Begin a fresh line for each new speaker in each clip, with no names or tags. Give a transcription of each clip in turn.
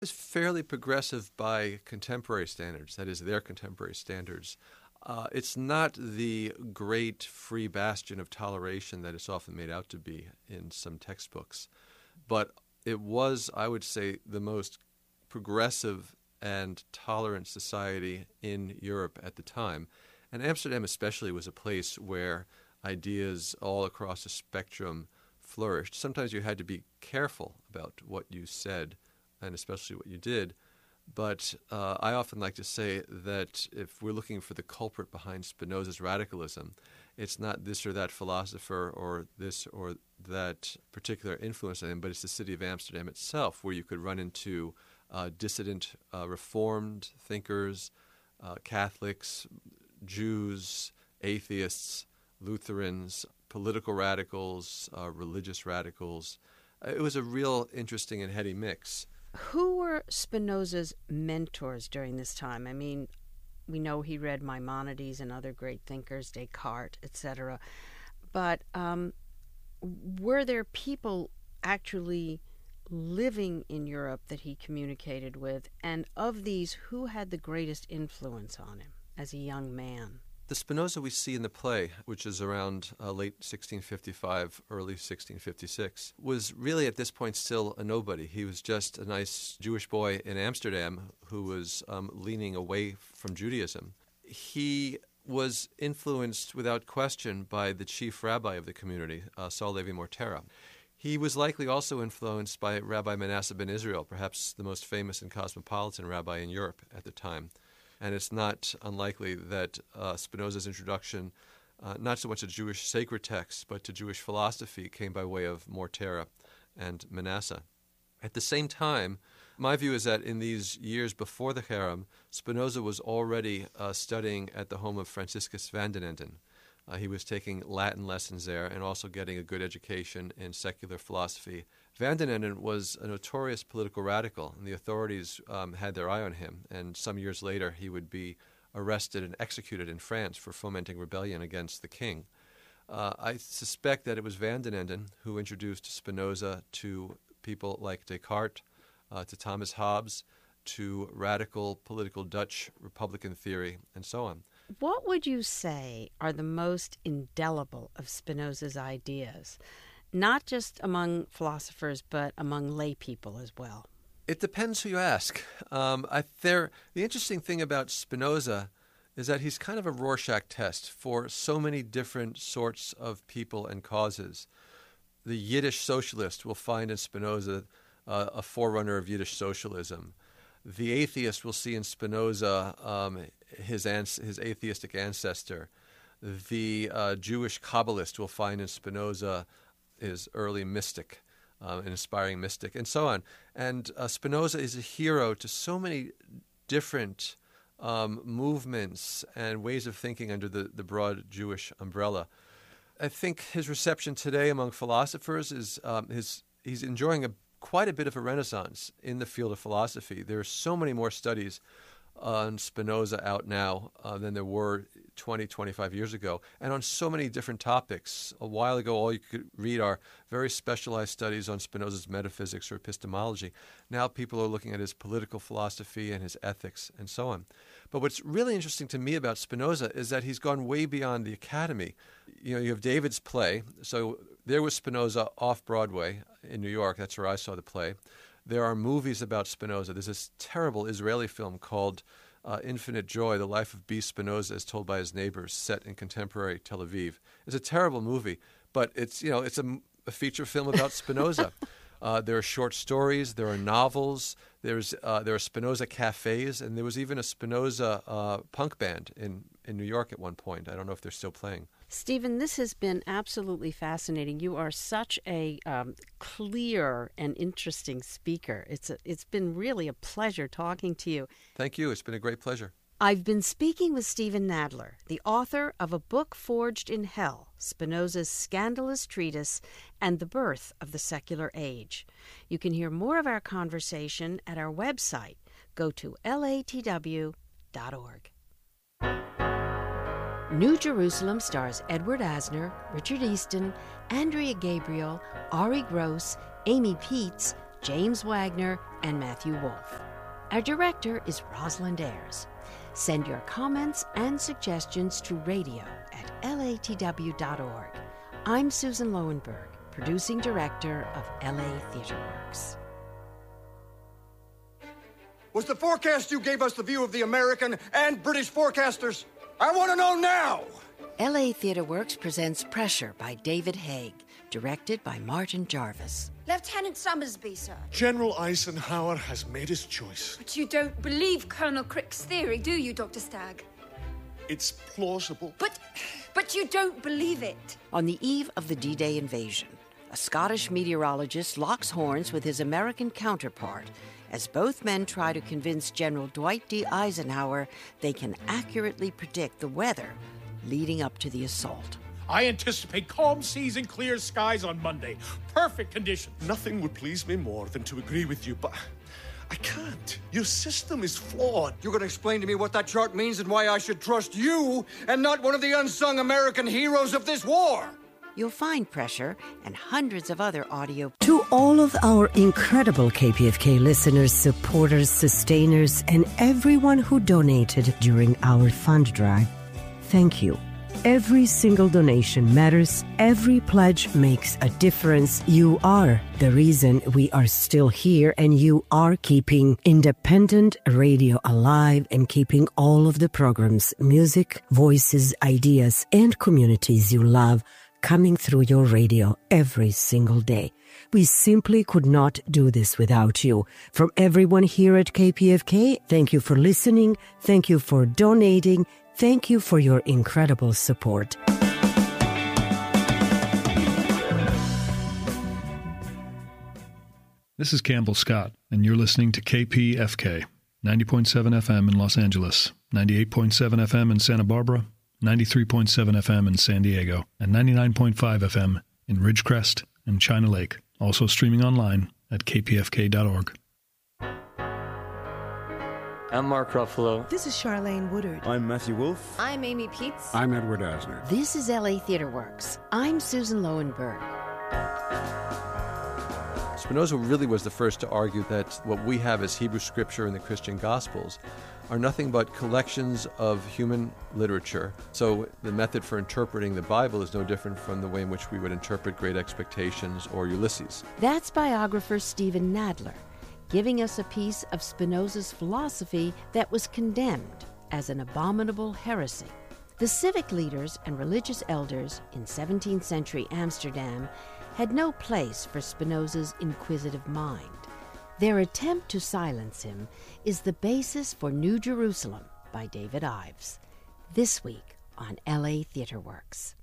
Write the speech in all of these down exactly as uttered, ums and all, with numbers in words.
It's fairly progressive by contemporary standards, that is, their contemporary standards. Uh, it's not the great free bastion of toleration that it's often made out to be in some textbooks, but it was, I would say, the most progressive and tolerant society in Europe at the time. And Amsterdam especially was a place where ideas all across the spectrum flourished. Sometimes you had to be careful about what you said and especially what you did. But uh, I often like to say that if we're looking for the culprit behind Spinoza's radicalism, it's not this or that philosopher or this or that particular influence on him, but it's the city of Amsterdam itself, where you could run into uh, dissident uh, Reformed thinkers, uh, Catholics, Jews, atheists, Lutherans, political radicals, uh, religious radicals. It was a real interesting and heady mix.
Who were Spinoza's mentors during this time? I mean, we know he read Maimonides and other great thinkers, Descartes, et cetera. But um, were there people actually living in Europe that he communicated with? And of these, who had the greatest influence on him as a young man?
The Spinoza we see in the play, which is around uh, late sixteen fifty-five, early sixteen fifty-six, was really at this point still a nobody. He was just a nice Jewish boy in Amsterdam who was um, leaning away from Judaism. He was influenced without question by the chief rabbi of the community, uh, Saul Levi Mortera. He was likely also influenced by Rabbi Manasseh ben Israel, perhaps the most famous and cosmopolitan rabbi in Europe at the time. And it's not unlikely that uh, Spinoza's introduction, uh, not so much to Jewish sacred texts, but to Jewish philosophy, came by way of Mortera and Manasseh. At the same time, my view is that in these years before the Cherem, Spinoza was already uh, studying at the home of Franciscus van den Enden. Uh, he was taking Latin lessons there and also getting a good education in secular philosophy. Van den Enden was a notorious political radical, and the authorities um, had their eye on him. And some years later, he would be arrested and executed in France for fomenting rebellion against the king. Uh, I suspect that it was Van den Enden who introduced Spinoza to people like Descartes, uh, to Thomas Hobbes, to radical political Dutch Republican theory, and so on.
What would you say are the most indelible of Spinoza's ideas, not just among philosophers, but among lay people as well?
It depends who you ask. Um, I, there, the interesting thing about Spinoza is that he's kind of a Rorschach test for so many different sorts of people and causes. The Yiddish socialist will find in Spinoza uh, a forerunner of Yiddish socialism. The atheist will see in Spinoza um, his ans- his atheistic ancestor. The uh, Jewish Kabbalist will find in Spinoza his early mystic, uh, an inspiring mystic, and so on. And uh, Spinoza is a hero to so many different um, movements and ways of thinking under the, the broad Jewish umbrella. I think his reception today among philosophers is um, his he's enjoying a quite a bit of a renaissance in the field of philosophy. There are so many more studies on Spinoza out now uh, than there were twenty, twenty-five years ago, and on so many different topics. A while ago, all you could read are very specialized studies on Spinoza's metaphysics or epistemology. Now people are looking at his political philosophy and his ethics and so on. But what's really interesting to me about Spinoza is that he's gone way beyond the academy. You know, you have David's play. So there was Spinoza off-Broadway in New York. That's where I saw the play. There are movies about Spinoza. There's this terrible Israeli film called uh, Infinite Joy, The Life of B. Spinoza as Told by His Neighbors, set in contemporary Tel Aviv. It's a terrible movie, but it's, you know, it's a, a feature film about Spinoza. Uh, there are short stories, there are novels, there's uh, there are Spinoza cafes, and there was even a Spinoza uh, punk band in, in New York at one point. I don't know if they're still playing.
Stephen, this has been absolutely fascinating. You are such a um, clear and interesting speaker. It's a, it's been really a pleasure talking to you.
Thank you. It's been a great pleasure.
I've been speaking with Stephen Nadler, the author of A Book Forged in Hell, Spinoza's Scandalous Treatise and the Birth of the Secular Age. You can hear more of our conversation at our website. Go to L A T W dot org. New Jerusalem stars Edward Asner, Richard Easton, Andrea Gabriel, Ari Gross, Amy Peets, James Wagner, and Matthew Wolfe. Our director is Rosalind Ayers. Send your comments and suggestions to radio at L A T W dot org. I'm Susan Lowenberg, producing director of L A Theatre Works.
Was the forecast you gave us the view of the American and British forecasters? I want to know now!
L A Theatre Works presents Pressure by David Haig, directed by Martin Jarvis.
Lieutenant Summersby, sir.
General Eisenhower has made his choice.
But you don't believe Colonel Crick's theory, do you, Doctor Stagg?
It's plausible.
But, but you don't believe it.
On the eve of the D-Day invasion, a Scottish meteorologist locks horns with his American counterpart as both men try to convince General Dwight D. Eisenhower they can accurately predict the weather leading up to the assault.
I anticipate calm seas and clear skies on Monday. Perfect conditions.
Nothing would please me more than to agree with you, but I can't. Your system is flawed.
You're going to explain to me what that chart means and why I should trust you and not one of the unsung American heroes of this war?
You'll find Pressure and hundreds of other audio.
To all of our incredible K P F K listeners, supporters, sustainers, and everyone who donated during our fund drive, thank you. Every single donation matters. Every pledge makes a difference. You are the reason we are still here, and you are keeping independent radio alive and keeping all of the programs, music, voices, ideas, and communities you love coming through your radio every single day. We simply could not do this without you. From everyone here at K P F K, thank you for listening. Thank you for donating. Thank you for your incredible support.
This is Campbell Scott, and you're listening to K P F K, ninety point seven F M in Los Angeles, ninety-eight point seven F M in Santa Barbara, ninety-three point seven F M in San Diego, and ninety-nine point five F M in Ridgecrest and China Lake. Also streaming online at K P F K dot org.
I'm Mark Ruffalo.
This is Charlene Woodard.
I'm Matthew Wolfe.
I'm Amy Peets.
I'm Edward Asner.
This is L A Theatre Works. I'm Susan Lowenberg.
Spinoza really was the first to argue that what we have as Hebrew Scripture and the Christian Gospels are nothing but collections of human literature. So the method for interpreting the Bible is no different from the way in which we would interpret Great Expectations or Ulysses.
That's biographer Stephen Nadler, giving us a piece of Spinoza's philosophy that was condemned as an abominable heresy. The civic leaders and religious elders in seventeenth century Amsterdam had no place for Spinoza's inquisitive mind. Their attempt to silence him is the basis for New Jerusalem by David Ives, this week on L A Theatre Works.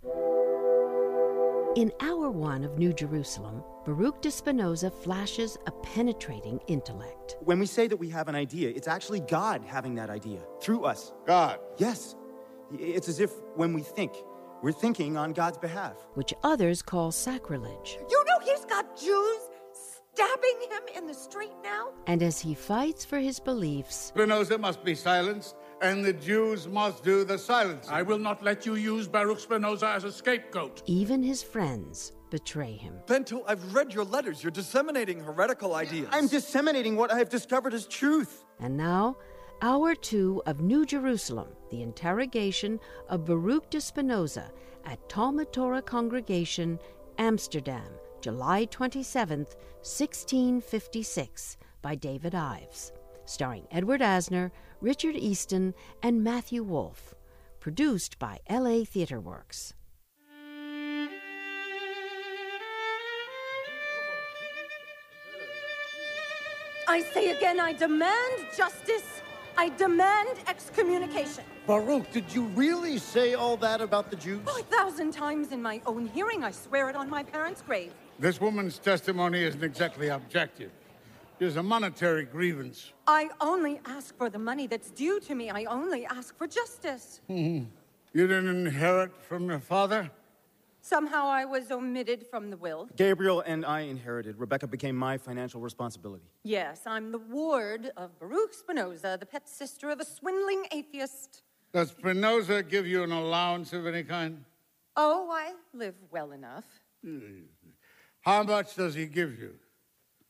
In Hour One of New Jerusalem, Baruch de Spinoza flashes a penetrating intellect.
When we say that we have an idea, it's actually God having that idea through us.
God?
Yes. It's as if when we think, we're thinking on God's behalf.
Which others call sacrilege.
You know he's got Jews stabbing him in the street now?
And as he fights for his beliefs,
Spinoza must be silenced, and the Jews must do the silencing.
I will not let you use Baruch Spinoza as a scapegoat.
Even his friends betray him.
Bento, I've read your letters. You're disseminating heretical ideas.
I'm disseminating what I have discovered as truth.
And now, Hour Two of New Jerusalem, the interrogation of Baruch de Spinoza at Talmud Torah Congregation, Amsterdam, July twenty-seventh, sixteen fifty-six, by David Ives, starring Edward Asner, Richard Easton, and Matthew Wolfe, produced by L A Theatre Works.
I say again, I demand justice. I demand excommunication.
Baruch, did you really say all that about the Jews?
Oh, a thousand times in my own hearing. I swear it on my parents' grave.
This woman's testimony isn't exactly objective. There's a monetary grievance.
I only ask for the money that's due to me. I only ask for justice.
Mm-hmm. You didn't inherit from your father?
Somehow I was omitted from the will.
Gabriel and I inherited. Rebecca became my financial responsibility.
Yes, I'm the ward of Baruch Spinoza, the pet sister of a swindling atheist.
Does Spinoza give you an allowance of any kind?
Oh, I live well enough.
How much does he give you?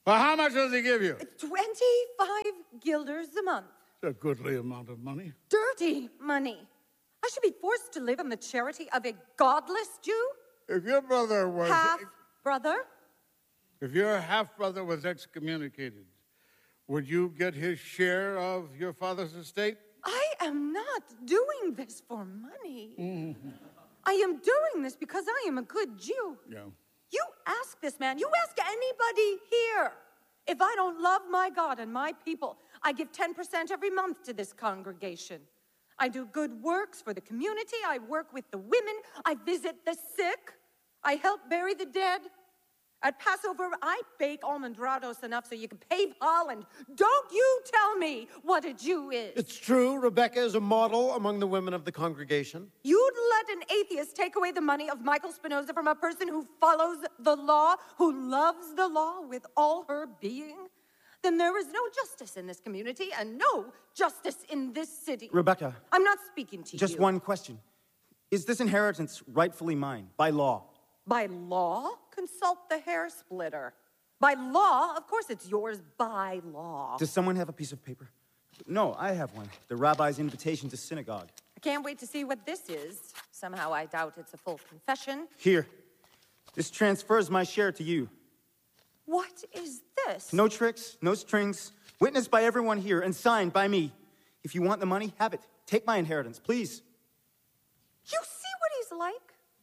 Well, how much does he give you?
twenty-five guilders a month.
It's a goodly amount of money.
Dirty money. I should be forced to live on the charity of a godless Jew?
If your brother was...
Half-brother?
If your half-brother was excommunicated, would you get his share of your father's estate?
I am not doing this for money.
Mm-hmm.
I am doing this because I am a good Jew.
Yeah.
You ask this man, you ask anybody here. If I don't love my God and my people, I give ten percent every month to this congregation. I do good works for the community. I work with the women. I visit the sick. I help bury the dead. At Passover, I bake almondrados enough so you can pave Holland. Don't you tell me what a Jew is.
It's true. Rebecca is a model among the women of the congregation.
You'd let an atheist take away the money of Michael Spinoza from a person who follows the law, who loves the law with all her being? Then there is no justice in this community and no justice in this city.
Rebecca.
I'm not speaking to you.
Just one question. Is this inheritance rightfully mine, by law?
By law? Consult the hair splitter. By law? Of course it's yours by law.
Does someone have a piece of paper? No, I have one. The rabbi's invitation to synagogue.
I can't wait to see what this is. Somehow I doubt it's a full confession.
Here. This transfers my share to you.
What is this?
No tricks, no strings. Witnessed by everyone here and signed by me. If you want the money, have it. Take my inheritance, please.
You see what he's like?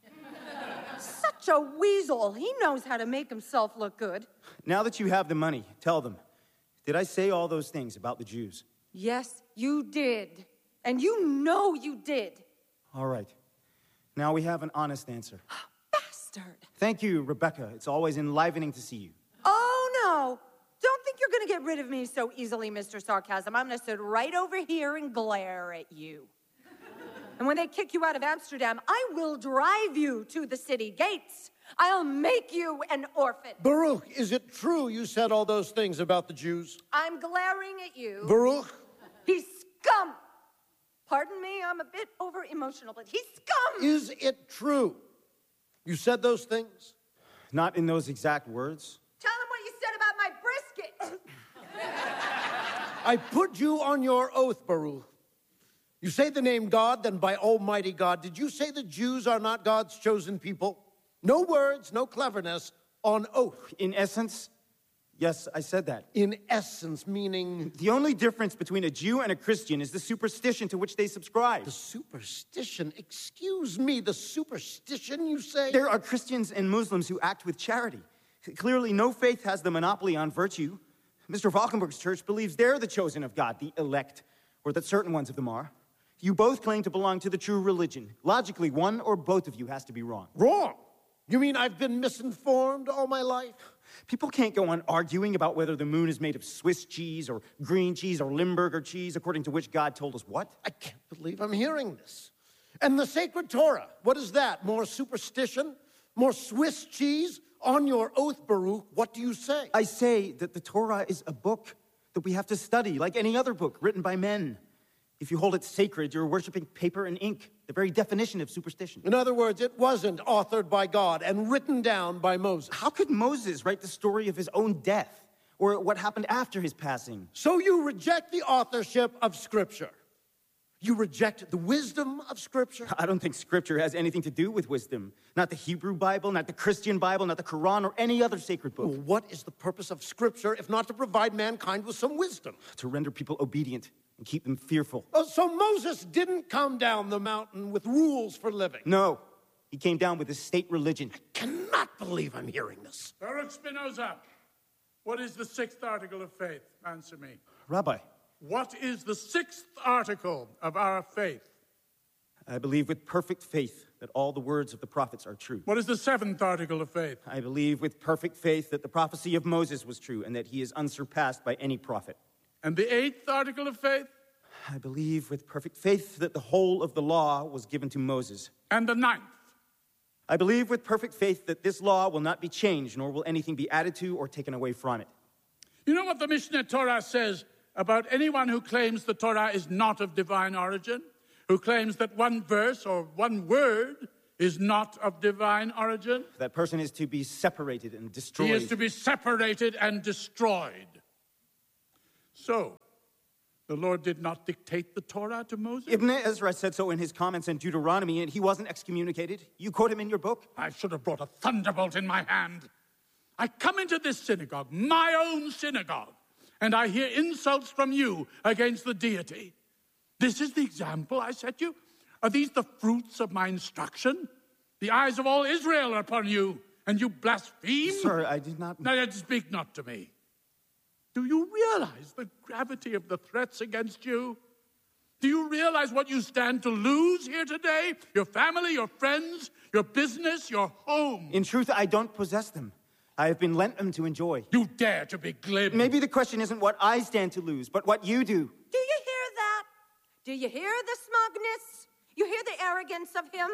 Such a weasel. He knows how to make himself look good.
Now that you have the money, tell them. Did I say all those things about the Jews?
Yes, you did. And you know you did.
All right. Now we have an honest answer.
Bastard.
Thank you, Rebecca. It's always enlivening to see you.
Oh, no. Don't think you're going to get rid of me so easily, Mister Sarcasm. I'm going to sit right over here and glare at you. And when they kick you out of Amsterdam, I will drive you to the city gates. I'll make you an orphan.
Baruch, is it true you said all those things about the Jews?
I'm glaring at you.
Baruch?
He's scum. Pardon me, I'm a bit over-emotional, but he's scum.
Is it true you said those things?
Not in those exact words.
Tell him what you said about my brisket.
I put you on your oath, Baruch. You say the name God, then by Almighty God. Did you say the Jews are not God's chosen people? No words, no cleverness, on oath.
In essence, yes, I said that.
In essence, meaning?
The only difference between a Jew and a Christian is the superstition to which they subscribe.
The superstition? Excuse me, the superstition, you say?
There are Christians and Muslims who act with charity. Clearly, no faith has the monopoly on virtue. Mister Valkenburg's church believes they're the chosen of God, the elect, or that certain ones of them are. You both claim to belong to the true religion. Logically, one or both of you has to be wrong.
Wrong? You mean I've been misinformed all my life?
People can't go on arguing about whether the moon is made of Swiss cheese or green cheese or Limburger cheese, according to which God told us what.
I can't believe I'm hearing this. And the sacred Torah, what is that? More superstition? More Swiss cheese? On your oath, Baruch, what do you say?
I say that the Torah is a book that we have to study, like any other book written by men. If you hold it sacred, you're worshiping paper and ink, the very definition of superstition.
In other words, it wasn't authored by God and written down by Moses.
How could Moses write the story of his own death or what happened after his passing?
So you reject the authorship of Scripture. You reject the wisdom of Scripture?
I don't think Scripture has anything to do with wisdom. Not the Hebrew Bible, not the Christian Bible, not the Quran, or any other sacred book.
Well, what is the purpose of Scripture if not to provide mankind with some wisdom?
To render people obedient and keep them fearful.
Oh, so Moses didn't come down the mountain with rules for living?
No. He came down with a state religion.
I cannot believe I'm hearing this.
Baruch Spinoza, what is the sixth article of faith? Answer me.
Rabbi.
What is the sixth article of our faith?
I believe with perfect faith that all the words of the prophets are true.
What is the seventh article of faith?
I believe with perfect faith that the prophecy of Moses was true and that he is unsurpassed by any prophet.
And the eighth article of faith?
I believe with perfect faith that the whole of the law was given to Moses.
And the ninth?
I believe with perfect faith that this law will not be changed, nor will anything be added to or taken away from it.
You know what the Mishneh Torah says about anyone who claims the Torah is not of divine origin, who claims that one verse or one word is not of divine origin?
That person is to be separated and destroyed.
He is to be separated and destroyed. So, the Lord did not dictate the Torah to Moses?
Ibn Ezra said so in his comments in Deuteronomy, and he wasn't excommunicated. You quote him in your book.
I should have brought a thunderbolt in my hand. I come into this synagogue, my own synagogue, and I hear insults from you against the deity. This is the example I set you? Are these the fruits of my instruction? The eyes of all Israel are upon you, and you blaspheme?
Sir, I did not...
Now, speak not to me. Do you realize the gravity of the threats against you? Do you realize what you stand to lose here today? Your family, your friends, your business, your home.
In truth, I don't possess them. I have been lent them to enjoy.
You dare to be glib.
Maybe the question isn't what I stand to lose, but what you do.
Do you hear that? Do you hear the smugness? You hear the arrogance of him?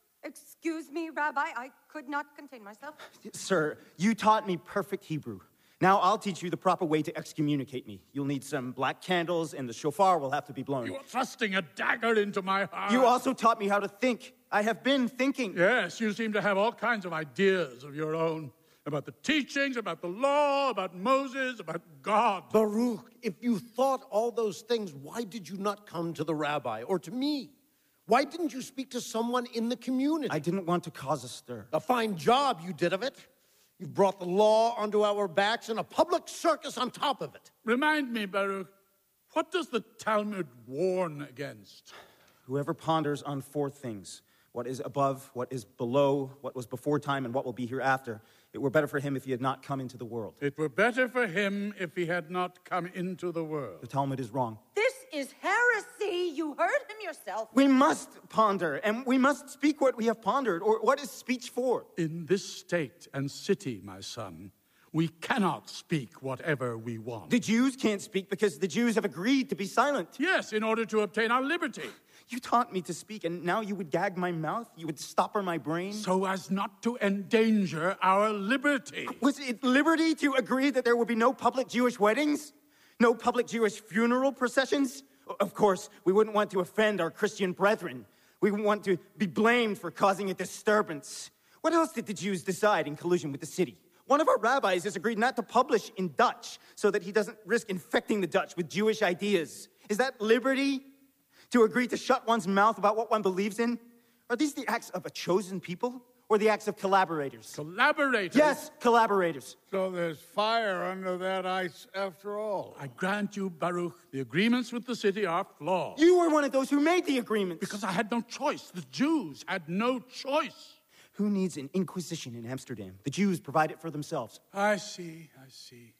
Excuse me, Rabbi, I could not contain myself.
Sir, you taught me perfect Hebrew. Now I'll teach you the proper way to excommunicate me. You'll need some black candles, and the shofar will have to be blown.
You are thrusting a dagger into my heart.
You also taught me how to think. I have been thinking.
Yes, you seem to have all kinds of ideas of your own. About the teachings, about the law, about Moses, about God.
Baruch, if you thought all those things, why did you not come to the rabbi or to me? Why didn't you speak to someone in the community?
I didn't want to cause a stir.
A fine job you did of it. You've brought the law onto our backs and a public circus on top of it.
Remind me, Baruch, what does the Talmud warn against?
Whoever ponders on four things, what is above, what is below, what was before time, and what will be hereafter, it were better for him if he had not come into the world.
It were better for him if he had not come into the world.
The Talmud is wrong.
This is heresy. You heard him yourself.
We must ponder, and we must speak what we have pondered, or what is speech for?
In this state and city, my son, we cannot speak whatever we want.
The Jews can't speak because the Jews have agreed to be silent.
Yes, in order to obtain our liberty.
You taught me to speak, and now you would gag my mouth? You would stopper my brain?
So as not to endanger our liberty.
Was it liberty to agree that there would be no public Jewish weddings? No public Jewish funeral processions? Of course, we wouldn't want to offend our Christian brethren. We wouldn't want to be blamed for causing a disturbance. What else did the Jews decide in collusion with the city? One of our rabbis has agreed not to publish in Dutch so that he doesn't risk infecting the Dutch with Jewish ideas. Is that liberty? To agree to shut one's mouth about what one believes in? Are these the acts of a chosen people or the acts of collaborators?
Collaborators?
Yes, collaborators.
So there's fire under that ice after all.
I grant you, Baruch, the agreements with the city are flawed.
You were one of those who made the agreements.
Because I had no choice. The Jews had no choice.
Who needs an inquisition in Amsterdam? The Jews provide it for themselves.
I see, I see.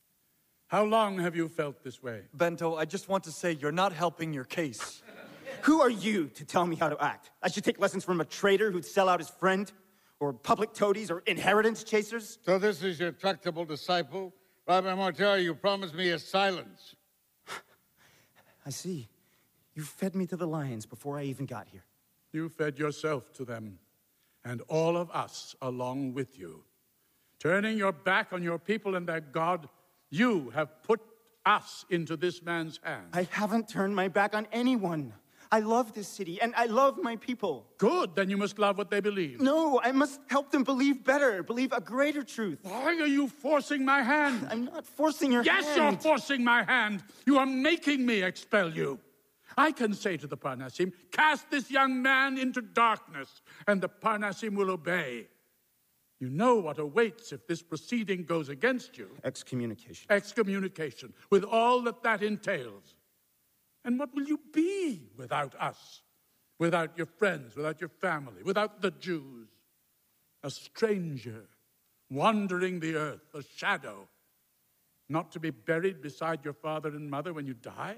How long have you felt this way?
Bento, I just want to say you're not helping your case.
Who are you to tell me how to act? I should take lessons from a traitor who'd sell out his friend? Or public toadies or inheritance chasers?
So this is your tractable disciple? Rabbi Martel, you promised me a silence.
I see. You fed me to the lions before I even got here.
You fed yourself to them, and all of us along with you. Turning your back on your people and their God, you have put us into this man's hands.
I haven't turned my back on anyone. I love this city, and I love my people.
Good, then you must love what they believe.
No, I must help them believe better, believe a greater truth.
Why are you forcing my hand?
I'm not forcing your
yes,
hand.
Yes, you're forcing my hand. You are making me expel you. I can say to the Parnasim, cast this young man into darkness, and the Parnasim will obey. You know what awaits if this proceeding goes against you.
Excommunication.
Excommunication, with all that that entails. And what will you be without us? Without your friends, without your family, without the Jews? A stranger, wandering the earth, a shadow, not to be buried beside your father and mother when you die?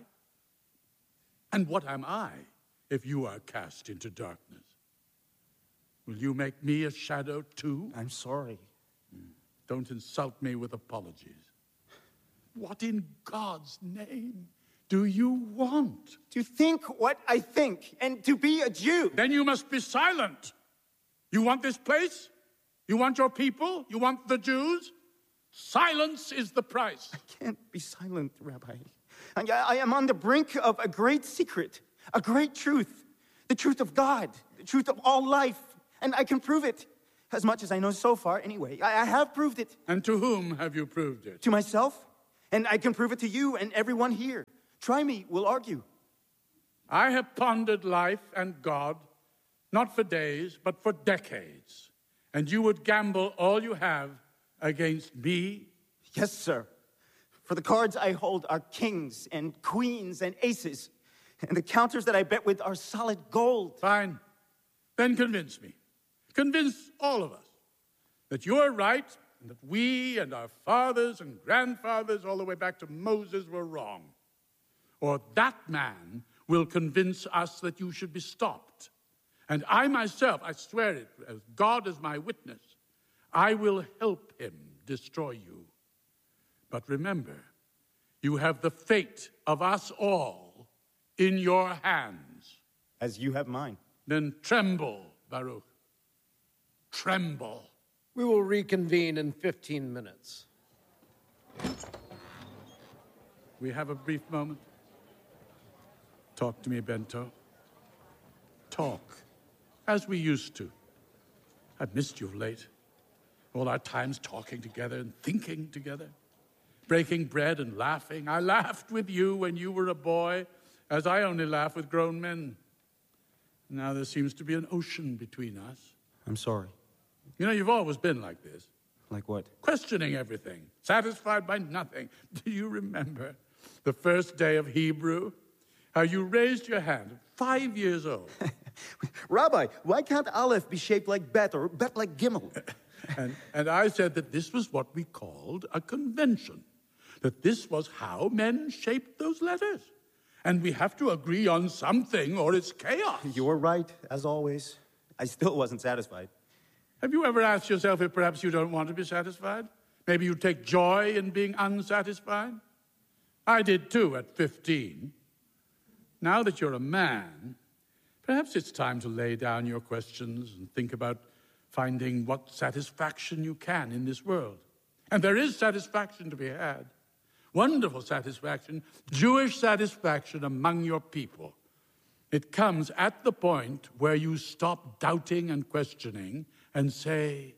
And what am I if you are cast into darkness? Will you make me a shadow too?
I'm sorry.
Don't insult me with apologies. What in God's name do you want?
To think what I think and to be a Jew.
Then you must be silent. You want this place? You want your people? You want the Jews? Silence is the price.
I can't be silent, Rabbi. I, I am on the brink of a great secret, a great truth, the truth of God, the truth of all life. And I can prove it. As much as I know so far, anyway. I, I have proved it.
And to whom have you proved it?
To myself. And I can prove it to you and everyone here. Try me, we'll argue.
I have pondered life and God, not for days, but for decades. And you would gamble all you have against me?
Yes, sir. For the cards I hold are kings and queens and aces. And the counters that I bet with are solid gold.
Fine. Then convince me. Convince all of us that you're right and that we and our fathers and grandfathers all the way back to Moses were wrong. Or that man will convince us that you should be stopped. And I myself, I swear it, as God is my witness, I will help him destroy you. But remember, you have the fate of us all in your hands.
As you have mine.
Then tremble, Baruch. Tremble.
We will reconvene in fifteen minutes.
We have a brief moment. Talk to me, Bento. Talk, as we used to. I've missed you of late. All our times talking together and thinking together. Breaking bread and laughing. I laughed with you when you were a boy, as I only laugh with grown men. Now there seems to be an ocean between us.
I'm sorry.
You know, you've always been like this.
Like what?
Questioning everything. Satisfied by nothing. Do you remember the first day of Hebrew? How you raised your hand, five years old.
Rabbi, why can't Aleph be shaped like Bet or Bet like Gimel?
and, and I said that this was what we called a convention. That this was how men shaped those letters. And we have to agree on something or it's chaos.
You're right, as always. I still wasn't satisfied.
Have you ever asked yourself if perhaps you don't want to be satisfied? Maybe you take joy in being unsatisfied? I did too at fifteen. Now that you're a man, perhaps it's time to lay down your questions and think about finding what satisfaction you can in this world. And there is satisfaction to be had. Wonderful satisfaction, Jewish satisfaction among your people. It comes at the point where you stop doubting and questioning and say,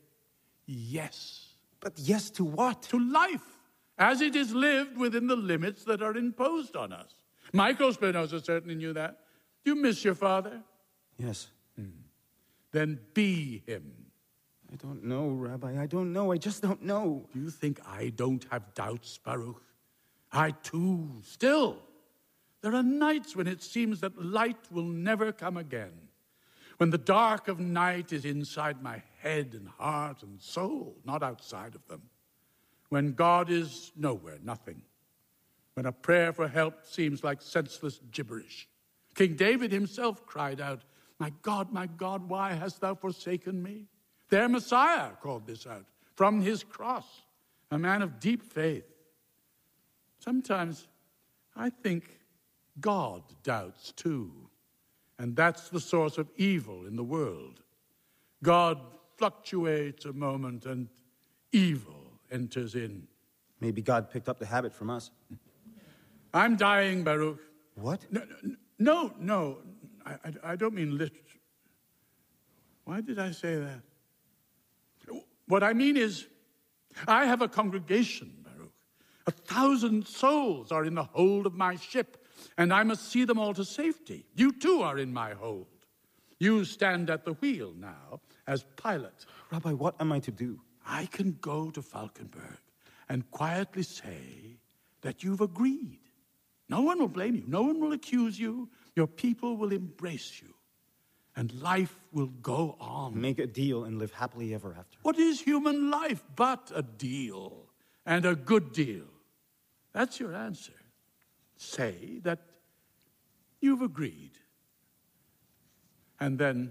yes.
But yes to what?
To life, as it is lived within the limits that are imposed on us. Michael Spinoza certainly knew that. Do you miss your father?
Yes.
Hmm. Then be him.
I don't know, Rabbi. I don't know. I just don't know.
Do you think I don't have doubts, Baruch? I too, still. There are nights when it seems that light will never come again. When the dark of night is inside my head and heart and soul, not outside of them. When God is nowhere, nothing. When a prayer for help seems like senseless gibberish. King David himself cried out, "My God, my God, why hast thou forsaken me?" Their Messiah called this out from his cross, a man of deep faith. Sometimes I think God doubts too, and that's the source of evil in the world. God fluctuates a moment and evil enters in.
Maybe God picked up the habit from us.
I'm dying, Baruch.
What?
No, no, no. I, I, I don't mean lit. Why did I say that? What I mean is, I have a congregation, Baruch. A thousand souls are in the hold of my ship, and I must see them all to safety. You too are in my hold. You stand at the wheel now as pilot.
Rabbi, what am I to do?
I can go to Falkenberg and quietly say that you've agreed. No one will blame you. No one will accuse you. Your people will embrace you. And life will go on.
Make a deal and live happily ever after.
What is human life but a deal, and a good deal? That's your answer. Say that you've agreed. And then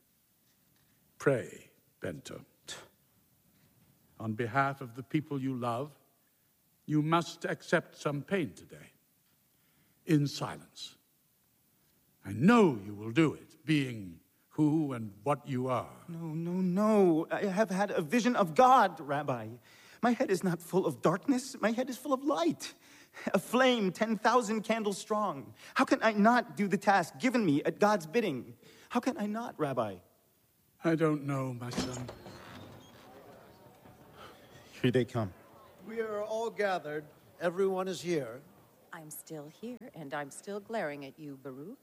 pray, Bento. On behalf of the people you love, you must accept some pain today, in silence. I know you will do it, being who and what you are.
No, no, no. I have had a vision of God, Rabbi. My head is not full of darkness. My head is full of light. A flame ten thousand candles strong. How can I not do the task given me at God's bidding? How can I not, Rabbi?
I don't know, my son.
Here they come.
We are all gathered. Everyone is here.
I'm still here, and I'm still glaring at you, Baruch.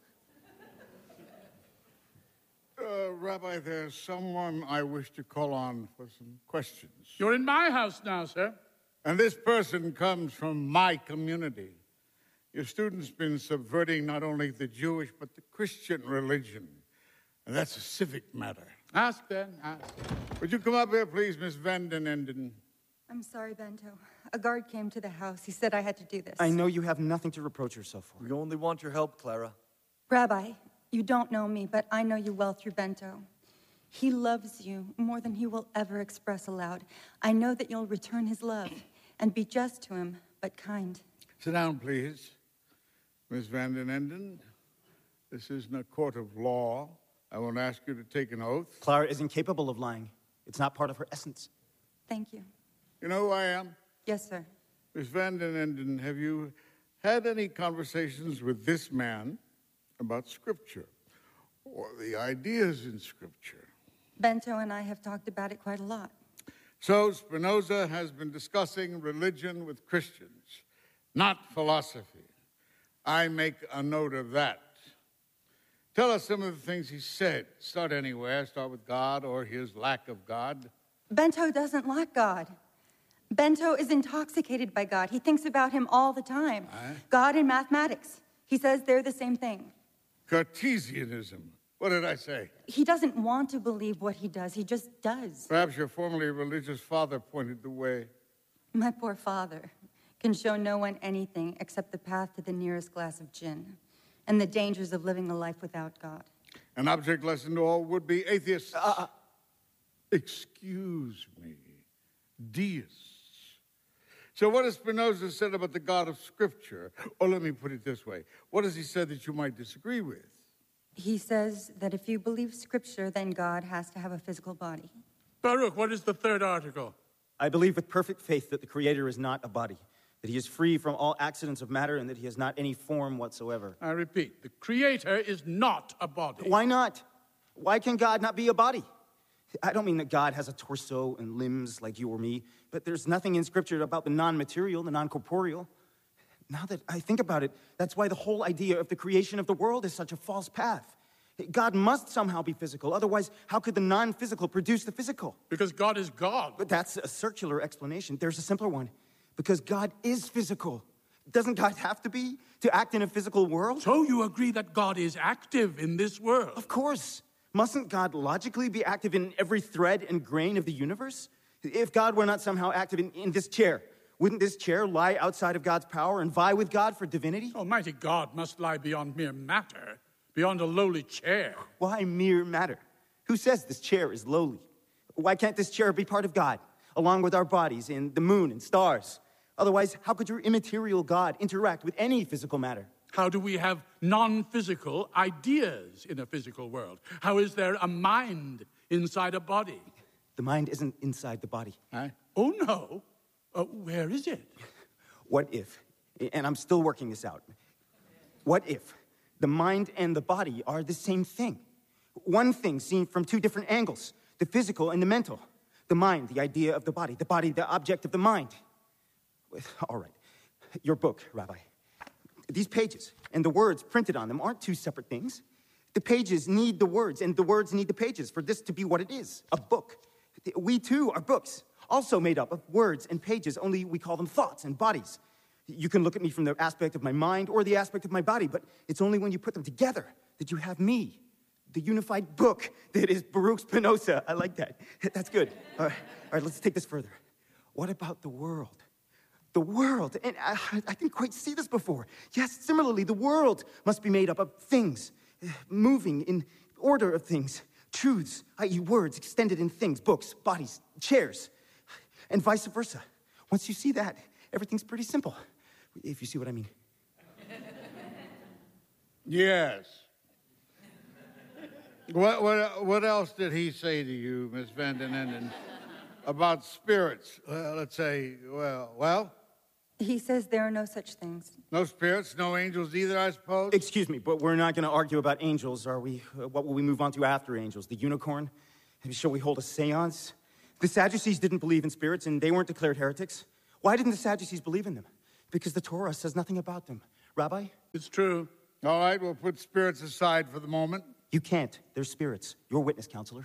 Uh, Rabbi, there's someone I wish to call on for some questions.
You're in my house now, sir.
And this person comes from my community. Your student's been subverting not only the Jewish, but the Christian religion. And that's a civic matter.
Ask then, ask.
Would you come up here, please, Miss Vanden Enden?
I'm sorry, Bento. A guard came to the house. He said I had to do this.
I know you have nothing to reproach yourself for.
We only want your help, Clara.
Rabbi, you don't know me, but I know you well through Bento. He loves you more than he will ever express aloud. I know that you'll return his love and be just to him, but kind.
Sit down, please. Miss Vanden Enden, this isn't a court of law. I won't ask you to take an oath.
Clara is incapable of lying. It's not part of her essence.
Thank you.
You know who I am?
Yes, sir.
Miss Vanden Enden, have you had any conversations with this man about Scripture or the ideas in Scripture?
Bento and I have talked about it quite a lot.
So Spinoza has been discussing religion with Christians, not philosophy. I make a note of that. Tell us some of the things he said. Start anywhere. Start with God or his lack of God.
Bento doesn't lack God. Bento is intoxicated by God. He thinks about him all the time.
Aye.
God and mathematics. He says they're the same thing.
Cartesianism. What did I say?
He doesn't want to believe what he does. He just does.
Perhaps your formerly religious father pointed the way.
My poor father can show no one anything except the path to the nearest glass of gin and the dangers of living a life without God.
An object lesson to all would-be atheists.
Uh,
Excuse me. Deists. So what has Spinoza said about the God of Scripture? Or let me put it this way. What has he said that you might disagree with?
He says that if you believe Scripture, then God has to have a physical body.
Baruch, what is the third article?
I believe with perfect faith that the Creator is not a body, that he is free from all accidents of matter, and that he has not any form whatsoever.
I repeat, the Creator is not a body.
Why not? Why can God not be a body? I don't mean that God has a torso and limbs like you or me, but there's nothing in Scripture about the non-material, the non-corporeal. Now that I think about it, that's why the whole idea of the creation of the world is such a false path. God must somehow be physical. Otherwise, how could the non-physical produce the physical?
Because God is God.
But that's a circular explanation. There's a simpler one. Because God is physical. Doesn't God have to be to act in a physical world?
So you agree that God is active in this world?
Of course. Mustn't God logically be active in every thread and grain of the universe? If God were not somehow active in, in this chair, wouldn't this chair lie outside of God's power and vie with God for divinity?
Almighty God must lie beyond mere matter, beyond a lowly chair.
Why mere matter? Who says this chair is lowly? Why can't this chair be part of God, along with our bodies and the moon and stars? Otherwise, how could your immaterial God interact with any physical matter?
How do we have non-physical ideas in a physical world? How is there a mind inside a body?
The mind isn't inside the body.
Huh? Oh, no. Uh, where is it?
What if, and I'm still working this out, what if the mind and the body are the same thing? One thing seen from two different angles, the physical and the mental. The mind, the idea of the body, the body, the object of the mind. All right, your book, Rabbi. These pages and the words printed on them aren't two separate things. The pages need the words, and the words need the pages for this to be what it is, a book. We, too, are books, also made up of words and pages, only we call them thoughts and bodies. You can look at me from the aspect of my mind or the aspect of my body, but it's only when you put them together that you have me, the unified book that is Baruch Spinoza. I like that. That's good. All right, all right, let's take this further. What about the world? The world, and I, I didn't quite see this before. Yes, similarly, the world must be made up of things, moving in order of things, truths, that is words extended in things, books, bodies, chairs, and vice versa. Once you see that, everything's pretty simple, if you see what I mean.
Yes. What, what, what else did he say to you, Miss Vanden Enden, about spirits? Well, let's say, well, well?
He says there are no such things.
No spirits, no angels either, I suppose?
Excuse me, but we're not going to argue about angels, are we? Uh, what will we move on to after angels? The unicorn? Shall we hold a seance? The Sadducees didn't believe in spirits, and they weren't declared heretics. Why didn't the Sadducees believe in them? Because the Torah says nothing about them. Rabbi?
It's true. All right, we'll put spirits aside for the moment.
You can't. They're spirits. Your witness, counselor.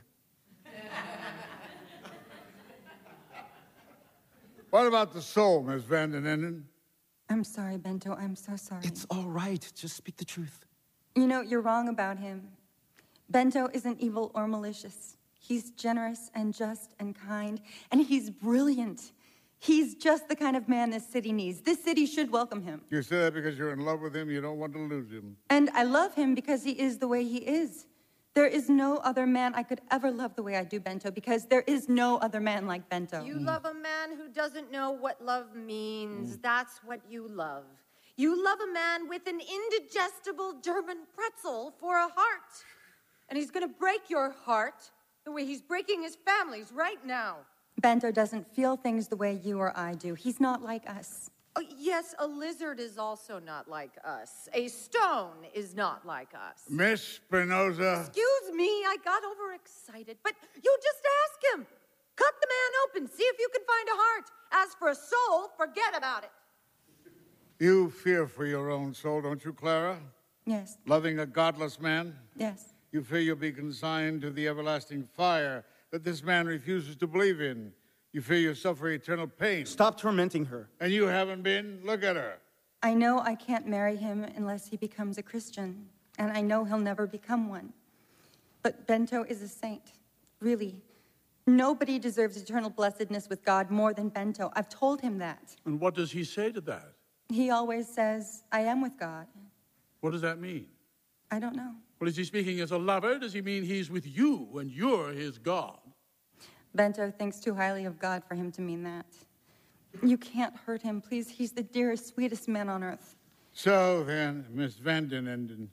What about the soul, Miss Van den Enden?
I'm sorry, Bento. I'm so sorry.
It's all right. Just speak the truth.
You know, you're wrong about him. Bento isn't evil or malicious. He's generous and just and kind, and he's brilliant. He's just the kind of man this city needs. This city should welcome him.
You say that because you're in love with him, you don't want to lose him.
And I love him because he is the way he is. There is no other man I could ever love the way I do Bento, because there is no other man like Bento.
You love a man who doesn't know what love means. Mm. That's what you love. You love a man with an indigestible German pretzel for a heart. And he's going to break your heart the way he's breaking his family's right now.
Bento doesn't feel things the way you or I do. He's not like us.
Oh, yes, a lizard is also not like us. A stone is not like us.
Miss Spinoza.
Excuse me, I got overexcited. But you just ask him. Cut the man open. See if you can find a heart. As for a soul, forget about it.
You fear for your own soul, don't you, Clara?
Yes.
Loving a godless man?
Yes.
You fear you'll be consigned to the everlasting fire that this man refuses to believe in. You fear you'll suffer eternal pain.
Stop tormenting her.
And you haven't been? Look at her.
I know I can't marry him unless he becomes a Christian, and I know he'll never become one. But Bento is a saint, really. Nobody deserves eternal blessedness with God more than Bento. I've told him that.
And what does he say to that?
He always says, I am with God.
What does that mean?
I don't know.
Well, is he speaking as a lover? Does he mean he's with you and you're his God?
Bento thinks too highly of God for him to mean that. You can't hurt him, please. He's the dearest, sweetest man on earth.
So then, Miss Van den Enden,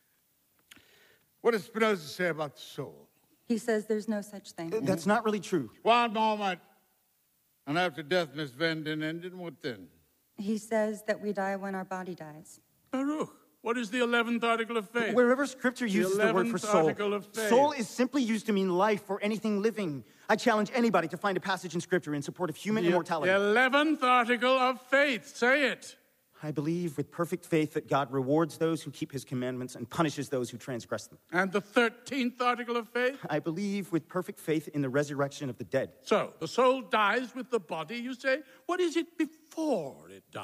what does Spinoza say about the soul?
He says there's no such thing.
That's not really true.
One moment. And after death, Miss Van den Enden, what then?
He says that we die when our body dies.
Baruch, what is the eleventh article of faith?
Wherever Scripture uses the, the word for soul,
of faith.
soul is simply used to mean life or anything living. I challenge anybody to find a passage in Scripture in support of human
the,
immortality.
The eleventh article of faith. Say it.
I believe with perfect faith that God rewards those who keep his commandments and punishes those who transgress them.
And the thirteenth article of faith?
I believe with perfect faith in the resurrection of the dead.
So, the soul dies with the body, you say? What is it before it dies?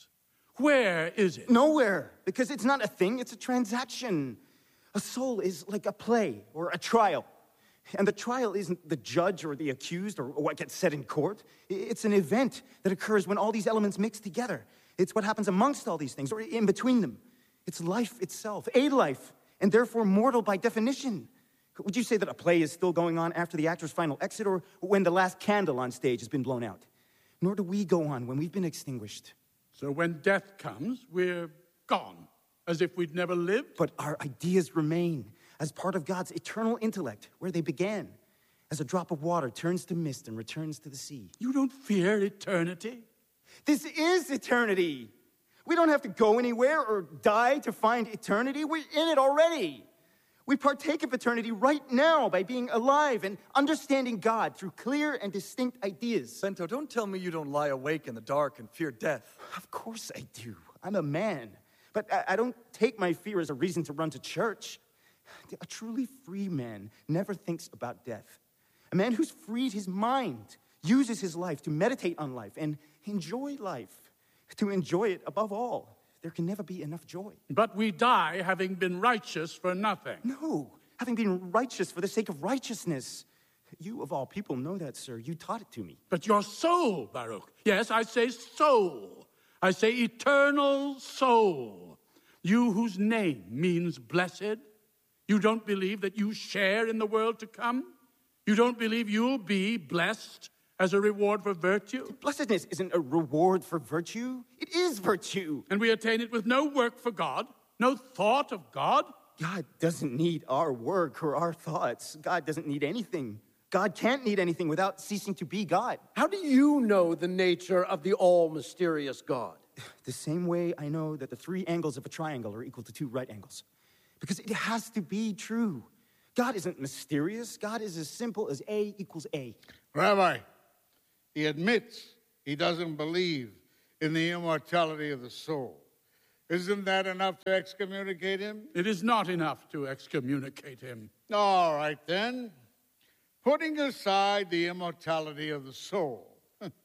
Where is it?
Nowhere, because it's not a thing, it's a transaction. A soul is like a play or a trial. And the trial isn't the judge or the accused or what gets said in court. It's an event that occurs when all these elements mix together. It's what happens amongst all these things, or in between them. It's life itself, a life, and therefore mortal by definition. Would you say that a play is still going on after the actor's final exit, or when the last candle on stage has been blown out? Nor do we go on when we've been extinguished.
So when death comes, we're gone, as if we'd never lived?
But our ideas remain as part of God's eternal intellect, where they began, as a drop of water turns to mist and returns to the sea.
You don't fear eternity?
This is eternity. We don't have to go anywhere or die to find eternity. We're in it already. We partake of eternity right now by being alive and understanding God through clear and distinct ideas.
Bento, don't tell me you don't lie awake in the dark and fear death.
Of course I do. I'm a man. But I, I don't take my fear as a reason to run to church. A truly free man never thinks about death. A man who's freed his mind uses his life to meditate on life and enjoy life, to enjoy it above all. There can never be enough joy.
But we die having been righteous for nothing.
No, having been righteous for the sake of righteousness. You, of all people, know that, sir. You taught it to me.
But your soul, Baruch. Yes, I say soul. I say eternal soul. You whose name means blessed. You don't believe that you share in the world to come? You don't believe you'll be blessed as a reward for virtue?
Blessedness isn't a reward for virtue. It is virtue.
And we attain it with no work for God, no thought of God?
God doesn't need our work or our thoughts. God doesn't need anything. God can't need anything without ceasing to be God.
How do you know the nature of the all-mysterious God?
The same way I know that the three angles of a triangle are equal to two right angles. Because it has to be true. God isn't mysterious. God is as simple as A equals A.
Rabbi, he admits he doesn't believe in the immortality of the soul. Isn't that enough to excommunicate him?
It is not enough to excommunicate him.
All right, then. Putting aside the immortality of the soul,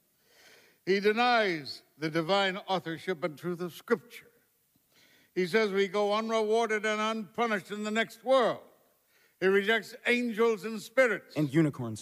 he denies the divine authorship and truth of Scripture. He says we go unrewarded and unpunished in the next world. He rejects angels and spirits.
And unicorns.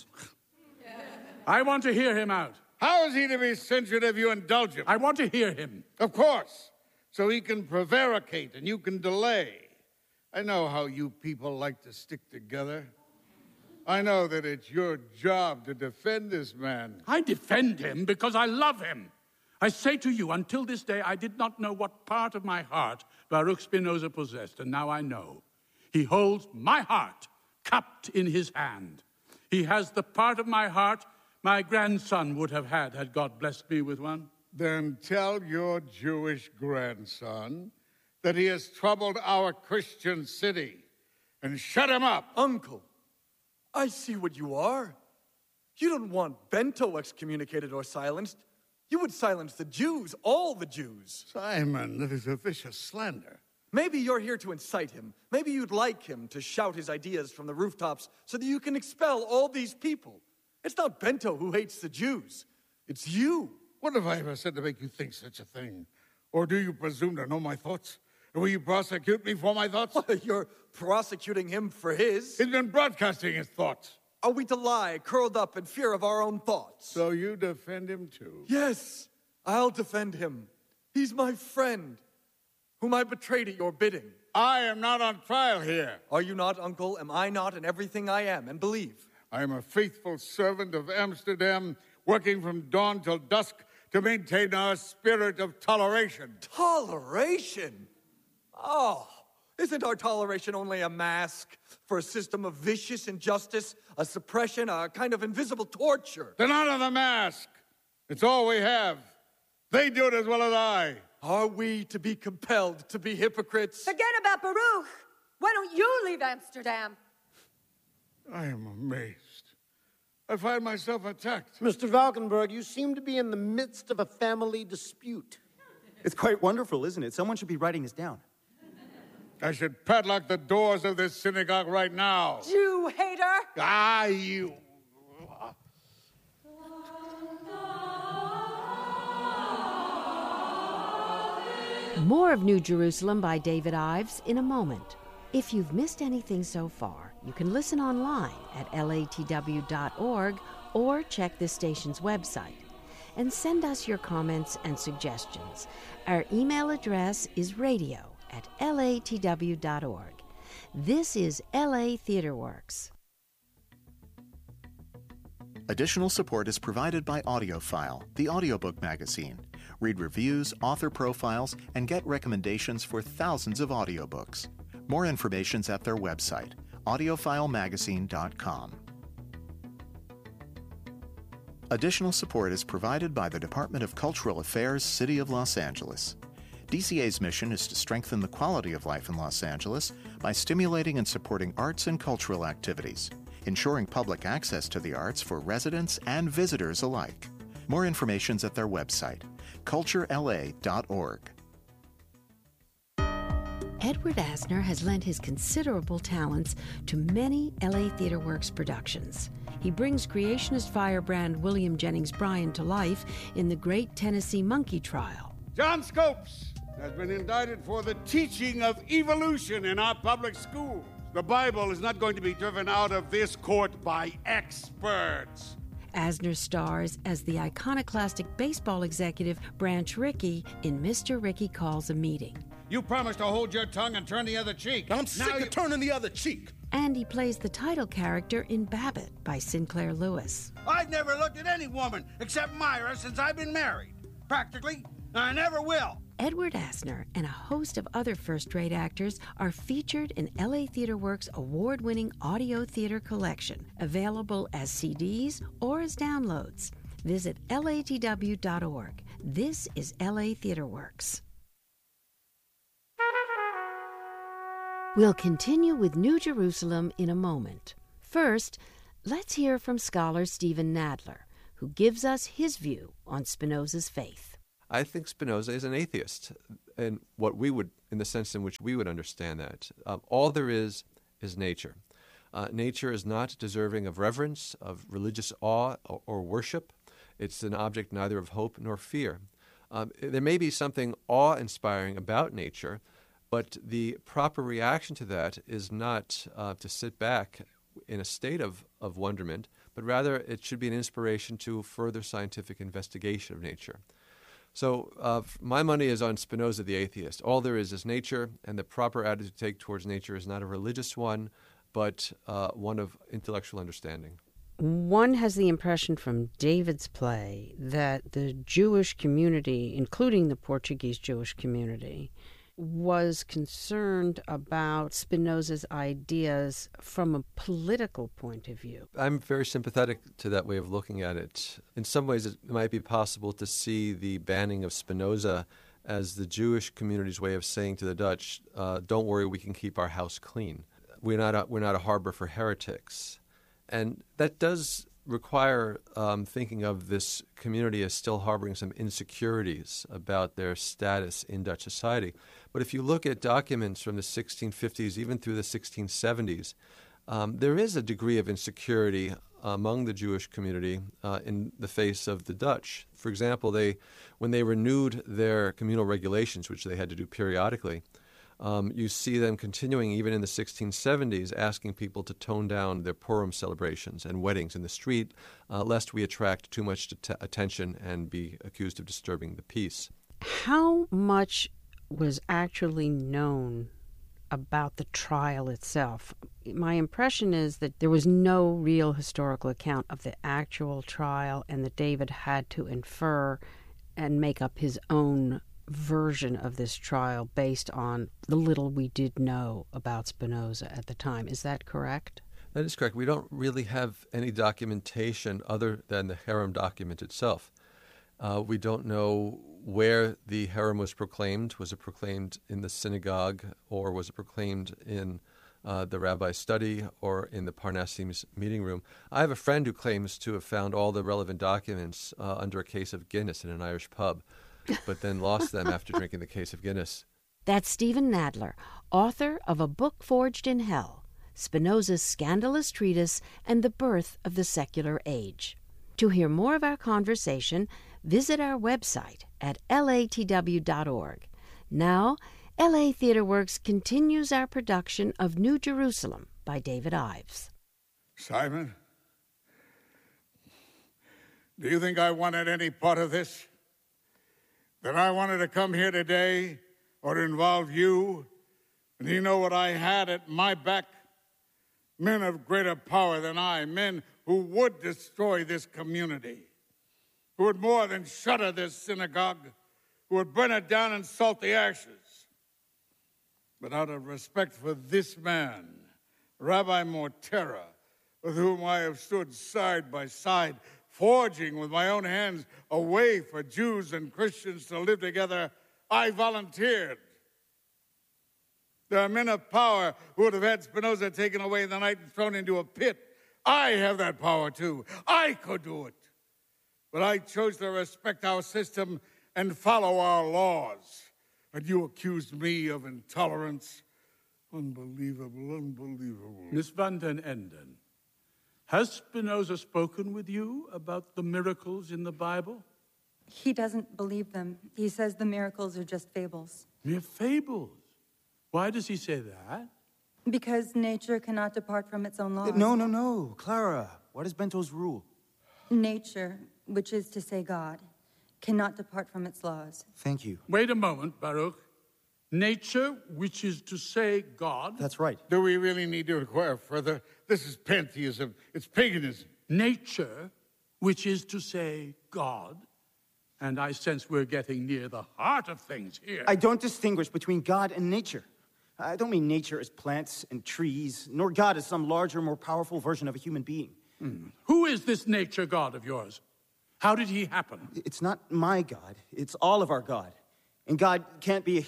I want to hear him out.
How is he to be censured if you indulge him?
I want to hear him.
Of course. So he can prevaricate and you can delay. I know how you people like to stick together. I know that it's your job to defend this man.
I defend him because I love him. I say to you, until this day, I did not know what part of my heart Baruch Spinoza possessed, and now I know. He holds my heart cupped in his hand. He has the part of my heart my grandson would have had, had God blessed me with one.
Then tell your Jewish grandson that he has troubled our Christian city, and shut him up.
Uncle, I see what you are. You don't want Bento excommunicated or silenced. You would silence the Jews, all the Jews.
Simon, that is a vicious slander.
Maybe you're here to incite him. Maybe you'd like him to shout his ideas from the rooftops so that you can expel all these people. It's not Bento who hates the Jews. It's you.
What have I ever said to make you think such a thing? Or do you presume to know my thoughts? Or will you prosecute me for my thoughts?
You're prosecuting him for his.
He's been broadcasting his thoughts.
Are we to lie, curled up in fear of our own thoughts?
So you defend him too?
Yes, I'll defend him. He's my friend, whom I betrayed at your bidding.
I am not on trial here.
Are you not, Uncle? Am I not in everything I am and believe?
I am a faithful servant of Amsterdam, working from dawn till dusk to maintain our spirit of toleration.
Toleration? Oh, isn't our toleration only a mask for a system of vicious injustice, a suppression, a kind of invisible torture?
Then honor the mask. It's all we have. They do it as well as I.
Are we to be compelled to be hypocrites?
Forget about Baruch. Why don't you leave Amsterdam?
I am amazed. I find myself attacked.
Mister Valkenburg, you seem to be in the midst of a family dispute.
It's quite wonderful, isn't it? Someone should be writing this down.
I should padlock the doors of this synagogue right now.
Jew hater!
Ah, you...
More of New Jerusalem by David Ives in a moment. If you've missed anything so far, you can listen online at L A T W dot org or check this station's website. And send us your comments and suggestions. Our email address is radio at L A T W dot org. This is L A Theater Works.
Additional support is provided by AudioFile, the audiobook magazine. Read reviews, author profiles, and get recommendations for thousands of audiobooks. More information's at their website, audiophile magazine dot com. Additional support is provided by the Department of Cultural Affairs, City of Los Angeles. D C A's mission is to strengthen the quality of life in Los Angeles by stimulating and supporting arts and cultural activities, ensuring public access to the arts for residents and visitors alike. More information's at their website, culture L A dot org.
Edward Asner has lent his considerable talents to many L A Theater Works productions. He brings creationist firebrand William Jennings Bryan to life in the Great Tennessee Monkey Trial.
John Scopes has been indicted for the teaching of evolution in our public schools. The Bible is not going to be driven out of this court by experts.
Asner stars as the iconoclastic baseball executive Branch Rickey in Mister Rickey Calls a Meeting.
You promised to hold your tongue and turn the other cheek.
I'm sick
now
of
you...
turning the other cheek.
And he plays the title character in Babbitt by Sinclair Lewis.
I've never looked at any woman except Myra since I've been married. Practically, I never will.
Edward Asner and a host of other first-rate actors are featured in L A Theater Works' award-winning audio theater collection, available as C Ds or as downloads. Visit L A T W dot org. This is L A Theater Works.
We'll continue with New Jerusalem in a moment. First, let's hear from scholar Stephen Nadler, who gives us his view on Spinoza's faith.
I think Spinoza is an atheist, in what we would, in the sense in which we would understand that. Um, all there is is nature. Uh, nature is not deserving of reverence, of religious awe or, or worship. It's an object neither of hope nor fear. Um, there may be something awe-inspiring about nature, but the proper reaction to that is not uh, to sit back in a state of, of wonderment, but rather it should be an inspiration to further scientific investigation of nature. So uh, my money is on Spinoza the atheist. All there is is nature, and the proper attitude to take towards nature is not a religious one, but uh, one of intellectual understanding.
One has the impression from David's play that the Jewish community, including the Portuguese Jewish community, was concerned about Spinoza's ideas from a political point of view.
I'm very sympathetic to that way of looking at it. In some ways, it might be possible to see the banning of Spinoza as the Jewish community's way of saying to the Dutch, uh, don't worry, we can keep our house clean. We're not a, we're not a harbor for heretics. And that does require um, thinking of this community as still harboring some insecurities about their status in Dutch society. But if you look at documents from the sixteen fifties, even through the sixteen seventies, um, there is a degree of insecurity among the Jewish community uh, in the face of the Dutch. For example, they, when they renewed their communal regulations, which they had to do periodically, Um, you see them continuing even in the sixteen seventies, asking people to tone down their Purim celebrations and weddings in the street, uh, lest we attract too much t- attention and be accused of disturbing the peace.
How much was actually known about the trial itself? My impression is that there was no real historical account of the actual trial, and that David had to infer and make up his own version of this trial based on the little we did know about Spinoza at the time. Is that correct?
That is correct. We don't really have any documentation other than the Herem document itself. Uh, we don't know where the Herem was proclaimed. Was it proclaimed in the synagogue, or was it proclaimed in uh, the rabbi's study or in the Parnassim's meeting room? I have a friend who claims to have found all the relevant documents uh, under a case of Guinness in an Irish pub, but then lost them after drinking the case of Guinness.
That's Stephen Nadler, author of A Book Forged in Hell, Spinoza's Scandalous Treatise and the Birth of the Secular Age. To hear more of our conversation, visit our website at L A T W dot org. Now, L A Theatre Works continues our production of New Jerusalem by David Ives.
Simon, do you think I wanted any part of this? That I wanted to come here today or to involve you? And you know what I had at my back? Men of greater power than I, men who would destroy this community, who would more than shutter this synagogue, who would burn it down and salt the ashes. But out of respect for this man, Rabbi Mortera, with whom I have stood side by side, forging with my own hands a way for Jews and Christians to live together, I volunteered. There are men of power who would have had Spinoza taken away in the night and thrown into a pit. I have that power too. I could do it. But I chose to respect our system and follow our laws. And you accused me of intolerance. Unbelievable, unbelievable.
Miss Van den Enden, has Spinoza spoken with you about the miracles in the Bible?
He doesn't believe them. He says the miracles are just fables.
Mere fables? Why does he say that?
Because nature cannot depart from its own laws.
No, no, no. Clara, what is Bento's rule?
Nature, which is to say God, cannot depart from its laws.
Thank you.
Wait a moment, Baruch. Nature, which is to say God?
That's right.
Do we really need to inquire further? This is pantheism. It's paganism.
Nature, which is to say God? And I sense we're getting near the heart of things here.
I don't distinguish between God and nature. I don't mean nature as plants and trees, nor God as some larger, more powerful version of a human being.
Hmm. Who is this nature God of yours? How did he happen?
It's not my God. It's all of our God. And God can't be a he.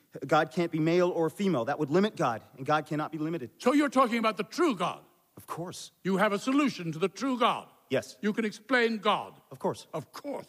God can't be male or female. That would limit God, and God cannot be limited.
So you're talking about the true God?
Of course.
You have a solution to the true God?
Yes.
You can explain God?
Of course.
Of course.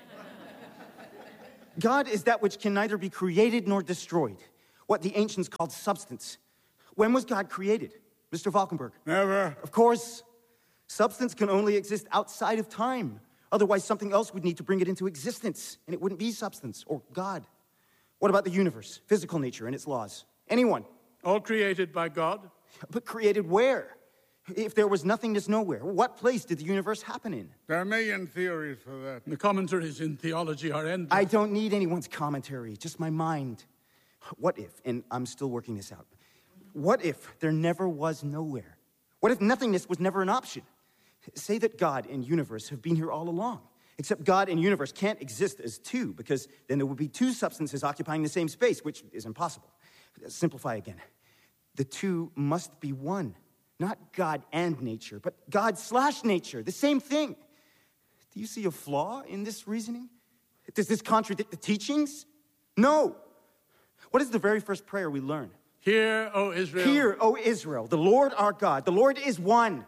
God is that which can neither be created nor destroyed, what the ancients called substance. When was God created, Mister Valkenburg?
Never.
Of course. Substance can only exist outside of time. Otherwise, something else would need to bring it into existence, and it wouldn't be substance or God. What about the universe, physical nature and its laws? Anyone?
All created by God?
But created where? If there was nothingness nowhere, what place did the universe happen in?
There are a million theories for that.
The commentaries in theology are endless.
I don't need anyone's commentary, just my mind. What if, and I'm still working this out, what if there never was nowhere? What if nothingness was never an option? Say that God and universe have been here all along, except God and universe can't exist as two, because then there would be two substances occupying the same space, which is impossible. Simplify again. The two must be one. Not God and nature, but God slash nature, the same thing. Do you see a flaw in this reasoning? Does this contradict the teachings? No. What is the very first prayer we learn?
Hear, O Israel.
Hear, O Israel, the Lord our God. The Lord is one.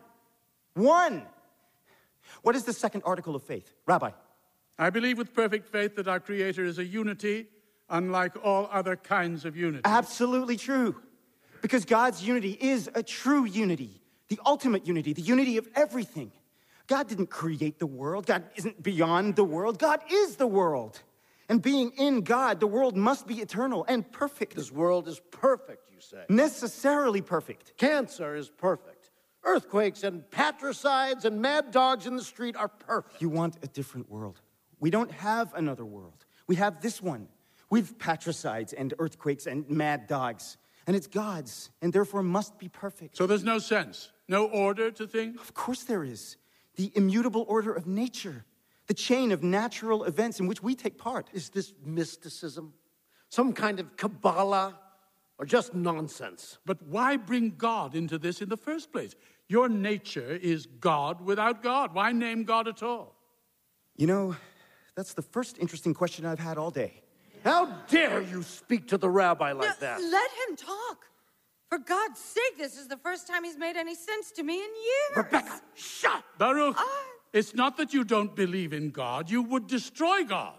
One. What is the second article of faith? Rabbi.
I believe with perfect faith that our Creator is a unity, unlike all other kinds of unity.
Absolutely true. Because God's unity is a true unity, the ultimate unity, the unity of everything. God didn't create the world. God isn't beyond the world. God is the world. And being in God, the world must be eternal and perfect.
This world is perfect, you say?
Necessarily perfect.
Cancer is perfect. Earthquakes and patricides and mad dogs in the street are perfect.
You want a different world. We don't have another world. We have this one with patricides and earthquakes and mad dogs. And it's God's, and therefore must be perfect.
So there's no sense, no order to things?
Of course there is. The immutable order of nature, the chain of natural events in which we take part.
Is this mysticism? Some kind of Kabbalah? Or just nonsense?
But why bring God into this in the first place? Your nature is God without God. Why name God at all?
You know, that's the first interesting question I've had all day.
How dare you speak to the rabbi like
no,
that?
Let him talk. For God's sake, this is the first time he's made any sense to me in years.
Rebecca, shut!
Baruch,
I...
it's not that you don't believe in God. You would destroy God.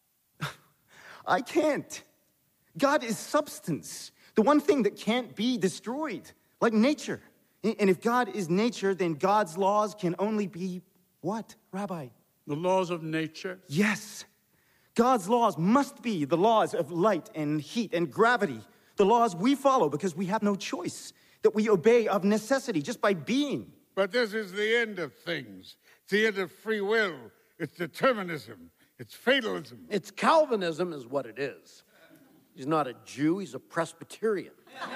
I can't. God is substance, the one thing that can't be destroyed, like nature. And if God is nature, then God's laws can only be what, Rabbi?
The laws of nature?
Yes. God's laws must be the laws of light and heat and gravity, the laws we follow because we have no choice, that we obey of necessity just by being.
But this is the end of things. It's the end of free will. It's determinism. It's fatalism.
It's Calvinism is what it is. He's not a Jew, he's a Presbyterian.